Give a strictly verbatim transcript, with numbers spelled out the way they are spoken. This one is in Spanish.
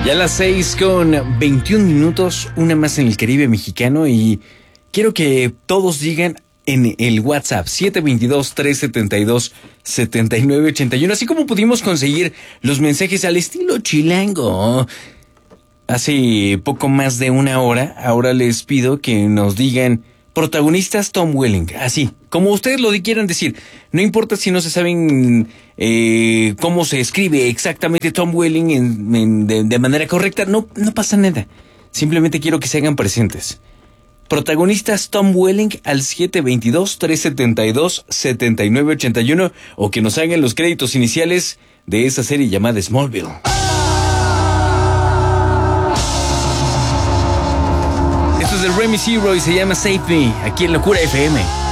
Ya a las seis con veintiún minutos, una más en el Caribe mexicano, y quiero que todos digan en el WhatsApp siete dos dos, tres siete dos, siete nueve ocho uno, así como pudimos conseguir los mensajes al estilo chilango hace poco más de una hora. Ahora les pido que nos digan protagonistas Tom Welling, así como ustedes lo quieran decir. No importa si no se saben eh, cómo se escribe exactamente Tom Welling en, en, de, de manera correcta, no, no pasa nada. Simplemente quiero que se hagan presentes. Protagonistas Tom Welling al siete dos dos, tres siete dos, siete nueve ocho uno, o que nos hagan los créditos iniciales de esa serie llamada Smallville. Esto es de Remy Zero y se llama Save Me, aquí en Locura F M.